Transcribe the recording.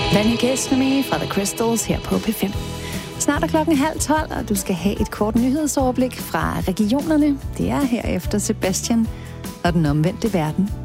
Then You Kiss Me fra The Crystals her på P5. Snart er 11:30, og du skal have et kort nyhedsoverblik fra regionerne. Det er herefter Sebastian og den omvendte verden.